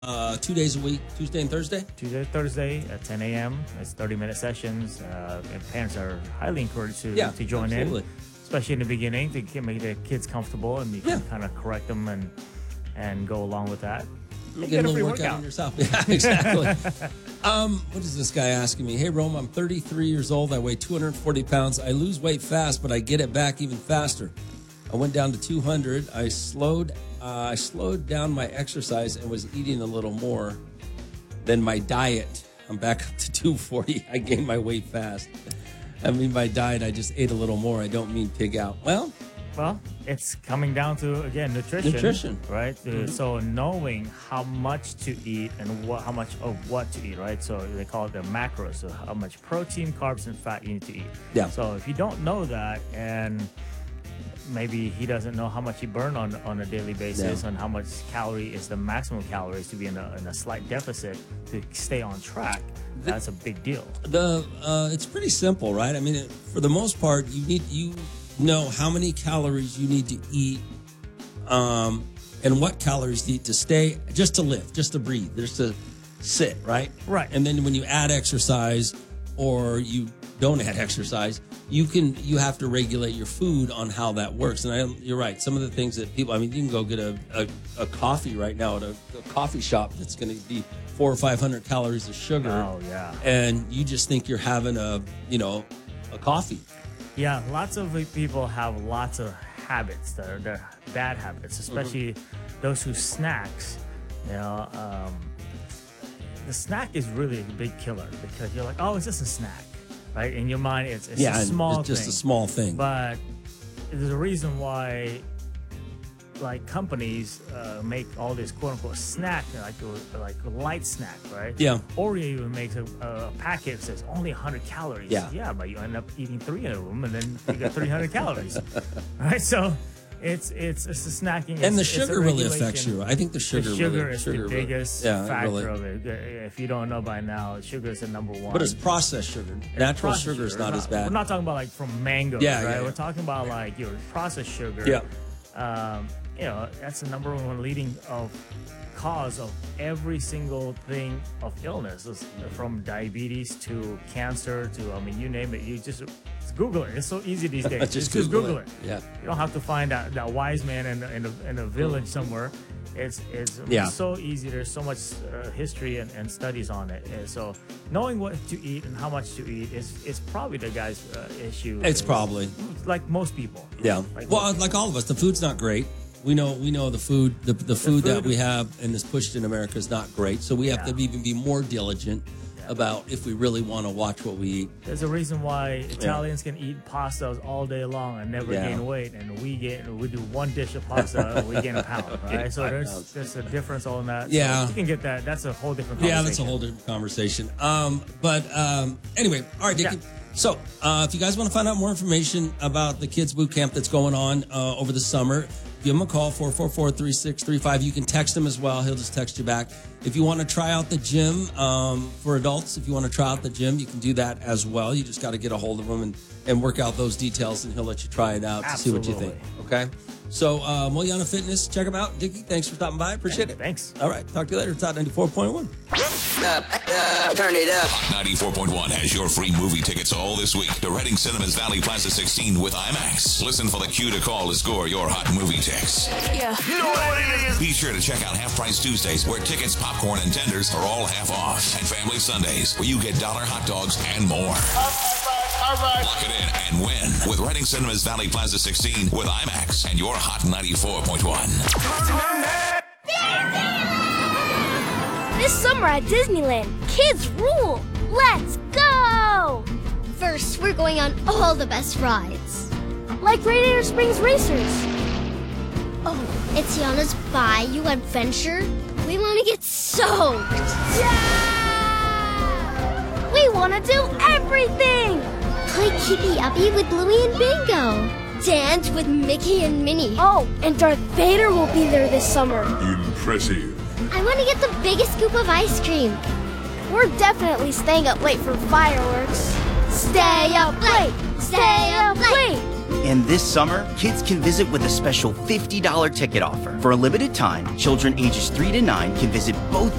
2 days a week, Tuesday and Thursday? Tuesday, Thursday at 10 a.m. It's 30-minute sessions. And parents are highly encouraged to join in, especially in the beginning, to make the kids comfortable, and you can kind of correct them and go along with that. You get a little workout on yourself. Yeah, exactly. What is this guy asking me? Hey, Rome, I'm 33 years old. I weigh 240 pounds. I lose weight fast, but I get it back even faster. I went down to 200. I slowed down my exercise and was eating a little more than my diet. I'm back up to 240. I gained my weight fast. I mean, by diet, I just ate a little more. I don't mean pig out. Well, it's coming down to, again, nutrition. Right? Mm-hmm. So knowing how much to eat and how much of what to eat, right? So they call it the macros, so how much protein, carbs, and fat you need to eat. Yeah. So if you don't know that, and maybe he doesn't know how much he burned on a daily basis, and how much calorie is the maximum calories to be in a slight deficit to stay on track, that's a big deal. It's pretty simple, right? I mean, for the most part, you know how many calories you need to eat, and what calories to eat to stay, just to live, just to breathe, just to sit, right? Right. And then when you add exercise, or you don't add exercise, you have to regulate your food on how that works. And you're right. Some of the things that people, I mean, you can go get a coffee right now at a coffee shop that's going to be 400 or 500 calories of sugar. Oh yeah. And you just think you're having a coffee. Yeah, lots of people have lots of habits that are bad habits, especially those who snacks. The snack is really a big killer because you're like, oh, it's just a snack, right? In your mind, it's a small thing. It's just a small thing. But there's a reason why, like, companies make all this quote-unquote snack, like a light snack, right? Yeah. Oreo even makes a packet that says only 100 calories. Yeah, but you end up eating 3 of them, and then you got 300 calories, right? So it's a snacking. And the sugar really affects you. I think the sugar is the biggest factor of it. If you don't know by now, sugar is the number one. But it's processed sugar. Natural sugar is not as bad. We're not talking about like from mango, right? Yeah. We're talking about like your processed sugar. Yeah. That's the number one leading cause of every single thing of illness, from diabetes to cancer to, I mean, you name it. You just Google it. It's so easy these days. just Google it. Yeah. You don't have to find that wise man in a village somewhere. It's so easy. There's so much history and studies on it. And so knowing what to eat and how much to eat is probably the guy's issue. It's probably like most people. Yeah. Like all of us, the food's not great. We know the food that we have and is pushed in America is not great. So we have to even be more diligent about if we really want to watch what we eat. There's a reason why Italians can eat pastas all day long and never gain weight, and we do one dish of pasta and we gain a pound, right? So there's a difference on that. Yeah. So you can get that. That's a whole different conversation. Yeah, that's a whole different conversation. Anyway, all right, Dickie. Yeah. So if you guys want to find out more information about the kids boot camp that's going on over the summer, give him a call, 444-3635. You can text him as well. He'll just text you back. If you want to try out the gym for adults, if you want to try out the gym, you can do that as well. You just got to get a hold of him and work out those details, and he'll let you try it out to see what you think. Okay? So, Moyana Fitness, check them out. Dickie, thanks for stopping by. Appreciate it. Thanks. All right. Talk to you later. It's Hot 94.1. Turn it up. 94.1 has your free movie tickets all this week to Reading Cinemas Valley Plaza 16 with IMAX. Listen for the cue to call to score your hot movie tickets. Yeah. You know what it is. Be sure to check out Half Price Tuesdays, where tickets, popcorn, and tenders are all half off. And Family Sundays, where you get dollar hot dogs and more. All right. Lock it in and win with Reading Cinemas Valley Plaza 16 with IMAX and your hot 94.1. This summer at Disneyland, kids rule! Let's go! First, we're going on all the best rides. Like Radiator Springs Racers. Oh, it's Yana's Bayou Adventure. We want to get soaked. Yeah! We want to do everything! Play Keepy Uppy with Bluey and Bingo. Dance with Mickey and Minnie. Oh, and Darth Vader will be there this summer. Impressive. I want to get the biggest scoop of ice cream. We're definitely staying up late for fireworks. Stay up late! Stay up late! And this summer, kids can visit with a special $50 ticket offer. For a limited time, children ages 3 to 9 can visit both